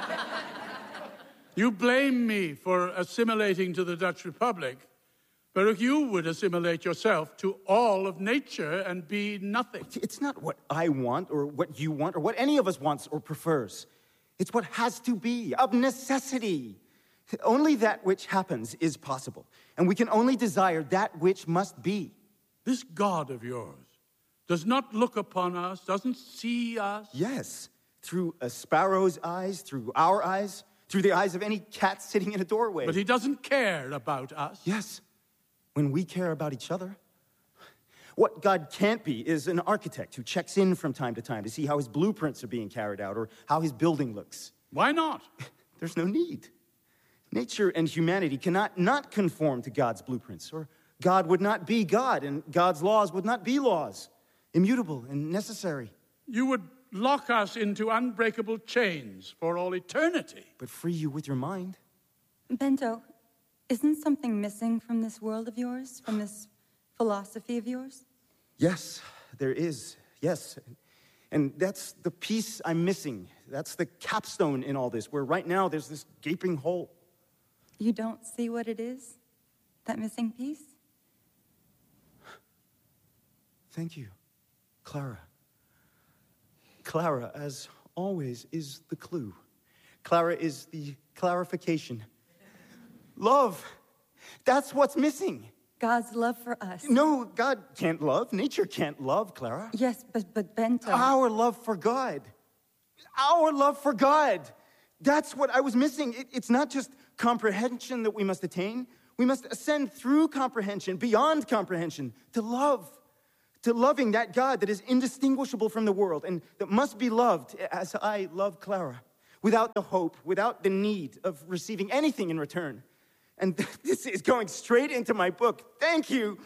You blame me for assimilating to the Dutch Republic. Baruch, you would assimilate yourself to all of nature and be nothing.
It's not what I want or what you want or what any of us wants or prefers. It's what has to be, of necessity. Only that which happens is possible, and we can only desire that which must be.
This God of yours does not look upon us, doesn't see us.
Yes, through a sparrow's eyes, through our eyes, through the eyes of any cat sitting in a doorway.
But he doesn't care about us.
Yes, when we care about each other. What God can't be is an architect who checks in from time to time to see how his blueprints are being carried out or how his building looks.
Why not?
There's no need. Nature and humanity cannot not conform to God's blueprints, or God would not be God, and God's laws would not be laws, immutable and necessary.
You would lock us into unbreakable chains for all eternity.
But free you with your mind.
Bento, isn't something missing from this world of yours, from this philosophy of yours?
Yes, there is. Yes. And that's the piece I'm missing. That's the capstone in all this, where right now there's this gaping hole.
You don't see what it is? That missing piece?
Thank you, Clara. Clara, as always, is the clue. Clara is the clarification. Love. That's what's missing.
God's love for us.
No, God can't love. Nature can't love, Clara.
Yes, but, but Bento...
Our love for God. Our love for God. That's what I was missing. It, it's not just comprehension that we must attain. We must ascend through comprehension, beyond comprehension, to love. To loving that God that is indistinguishable from the world and that must be loved as I love Clara, without the hope, without the need of receiving anything in return. And this is going straight into my book. Thank you.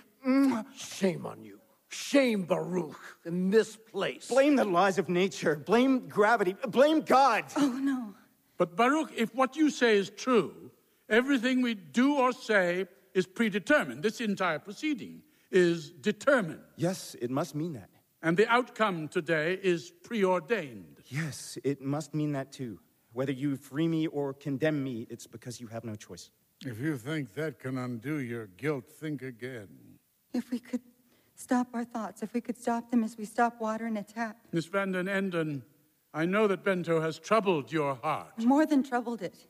Shame on you. Shame, Baruch, in this place.
Blame the laws of nature. Blame gravity. Blame God.
Oh, no.
But Baruch, if what you say is true, everything we do or say is predetermined. This entire proceeding is determined.
Yes, it must mean that.
And the outcome today is preordained.
Yes, it must mean that too. Whether you free me or condemn me, it's because you have no choice.
If you think that can undo your guilt, think again.
If we could stop our thoughts, if we could stop them as we stop water in a tap.
Miss Van den Enden, I know that Bento has troubled your heart.
More than troubled it.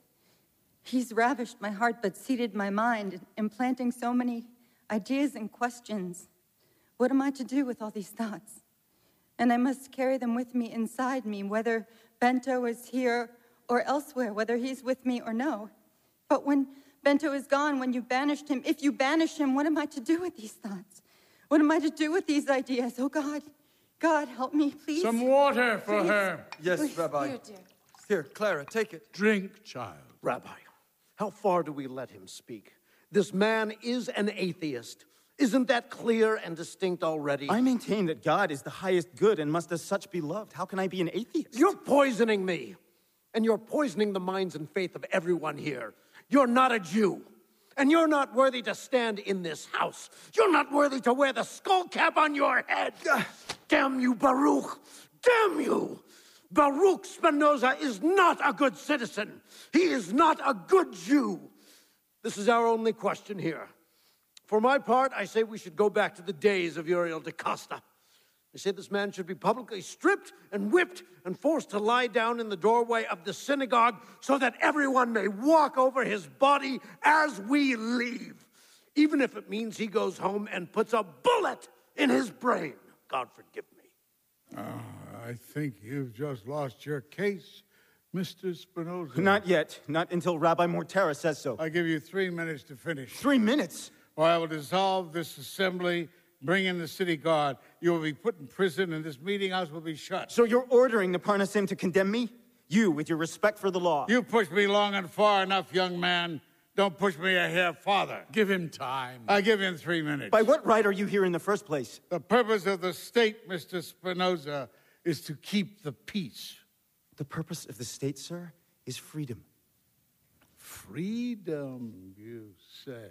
He's ravished my heart but seated my mind, implanting so many ideas and questions. What am I to do with all these thoughts? And I must carry them with me inside me, whether Bento is here or elsewhere, whether he's with me or no. But when Bento is gone, when you banished him, if you banish him, what am I to do with these thoughts? What am I to do with these ideas? Oh, God, God, help me, please.
Some water for
Please.
her.
Yes,
Please.
Rabbi.
Here, dear.
Here, Clara, take it.
Drink, child.
Rabbi, how far do we let him speak? This man is an atheist. Isn't that clear and distinct already?
I maintain that God is the highest good and must as such be loved. How can I be an atheist?
You're poisoning me. And you're poisoning the minds and faith of everyone here. You're not a Jew. And you're not worthy to stand in this house. You're not worthy to wear the skull cap on your head. Damn you, Baruch. Damn you. Baruch Spinoza is not a good citizen. He is not a good Jew. This is our only question here. For my part, I say we should go back to the days of Uriel da Costa. I say this man should be publicly stripped and whipped and forced to lie down in the doorway of the synagogue so that everyone may walk over his body as we leave, even if it means he goes home and puts a bullet in his brain. God forgive me.
Oh, I think you've just lost your case, Mister Spinoza.
Not yet. Not until Rabbi Mortera says so.
I give you three minutes to finish.
Three minutes?
Or I will dissolve this assembly, bring in the city guard. You will be put in prison, and this meeting house will be shut.
So you're ordering the Parnasim to condemn me? You, with your respect for the law.
You pushed me long and far enough, young man. Don't push me a hair farther.
Give him time.
I give him three minutes.
By what right are you here in the first place?
The purpose of the state, Mister Spinoza, is to keep the peace.
The purpose of the state, sir, is freedom.
Freedom, you say?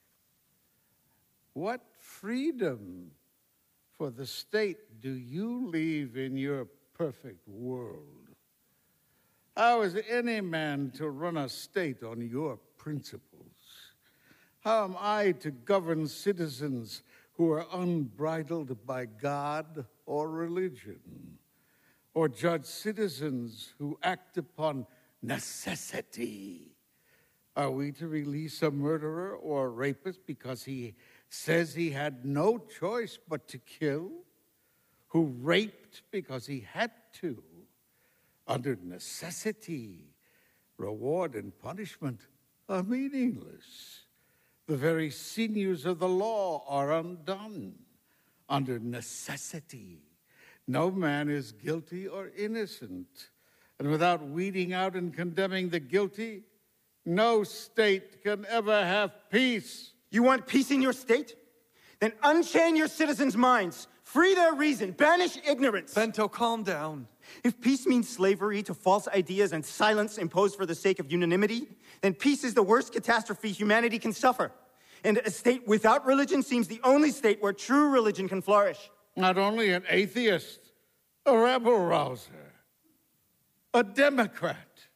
What freedom for the state do you leave in your perfect world? How is any man to run a state on your principles? How am I to govern citizens who are unbridled by God or religion? Or judge citizens who act upon necessity? Are we to release a murderer or a rapist because he says he had no choice but to kill? Who raped because he had to? Under necessity, reward and punishment are meaningless. The very sinews of the law are undone. Under necessity, no man is guilty or innocent. And without weeding out and condemning the guilty, no state can ever have peace.
You want peace in your state? Then unchain your citizens' minds. Free their reason. Banish ignorance.
Bento, calm down.
If peace means slavery to false ideas and silence imposed for the sake of unanimity, then peace is the worst catastrophe humanity can suffer. And a state without religion seems the only state where true religion can flourish.
Not only an atheist, a rabble-rouser, a Democrat.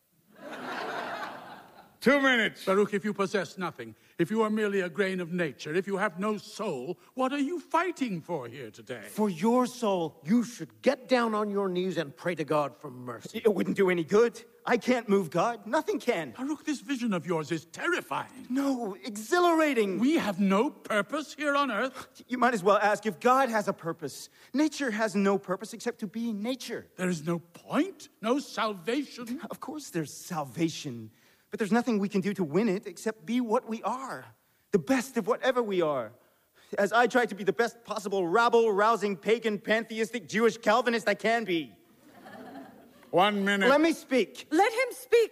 Two minutes.
Baruch, if you possess nothing, if you are merely a grain of nature, if you have no soul, what are you fighting for here today?
For your soul, you should get down on your knees and pray to God for mercy.
It wouldn't do any good. I can't move God. Nothing can.
Baruch, this vision of yours is terrifying.
No, exhilarating.
We have no purpose here on earth.
You might as well ask if God has a purpose. Nature has no purpose except to be nature.
There is no point, no salvation.
Of course there's salvation, but there's nothing we can do to win it except be what we are, the best of whatever we are. As I try to be the best possible rabble-rousing, pagan, pantheistic, Jewish Calvinist I can be.
One minute.
Let me speak.
Let him speak.